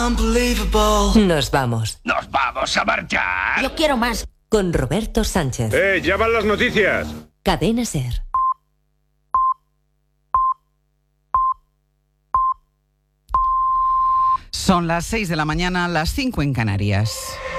Nos vamos. ¡Nos vamos a marchar! Yo quiero más. Con Roberto Sánchez. Ya van las noticias. Cadena SER. Son las 6 de la mañana, las 5 en Canarias.